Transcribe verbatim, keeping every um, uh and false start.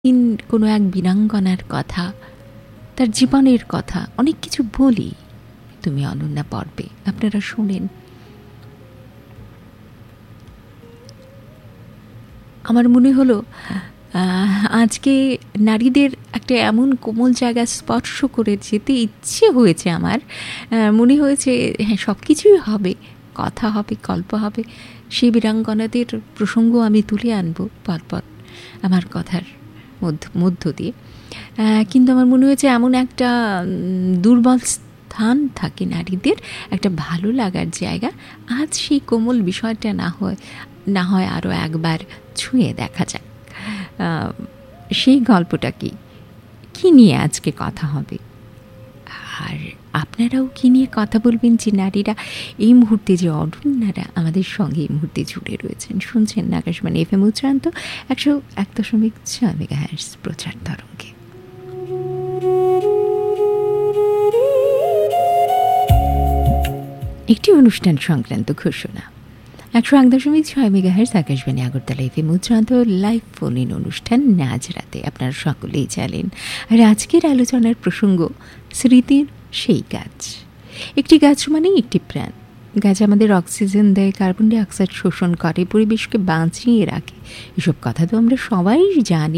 দিন কোনো এক বীরাঙ্গনার কথা, তার জীবনের কথা অনেক কিছু বলি তুমি অনন্যা পর্বে, আপনারা শোনেন। আমার মনে হলো আজকে নারীদের একটা এমন কোমল জায়গা স্পর্শ করে যেতে ইচ্ছে হয়েছে আমার। মনে হয়েছে হ্যাঁ, সব কিছুই হবে, কথা হবে, গল্প হবে, সেই বীরাঙ্গনাদের প্রসঙ্গ আমি তুলে আনবো পরপর আমার কথার মধ্য মধ্য দিয়ে। কিন্তু আমার মনে হয়েছে এমন একটা দুর্বল স্থান থাকে নারীদের, একটা ভালো লাগার জায়গা, আজ সেই কোমল বিষয়টা না হয় না হয় আরও একবার ছুঁয়ে দেখা যাক। সেই গল্পটা কি কী নিয়ে আজকে কথা হবে, আর আপনারাও কী নিয়ে কথা বলবেন যে নারীরা এই মুহূর্তে, যে অনন্যারা আমাদের সঙ্গে এই মুহূর্তে জুড়ে রয়েছেন। শুনছেন আকাশবাণী এফ এম উচ্চান্ত একশো এক দশমিক ছয় মেগাহার্টজ প্রচার তরঙ্গে। একটি অনুষ্ঠান সংক্রান্ত ঘোষণা। একশো এক দশমিক ছয় megahertz Akashvani Agartala F M উচ্চান্ত live phone in অনুষ্ঠান আজ রাতে আপনারা সকলেই জানেন। আর আজকের আলোচনার প্রসঙ্গ স্মৃতির সেই গাছ। একটি গাছ মানেই একটি প্রাণ। গাছ আমাদের অক্সিজেন দেয়, কার্বন ডাই অক্সাইড শোষণ করে, পরিবেশকে বাঁচিয়ে রাখে। এসব কথা তো আমরা সবাই জানি।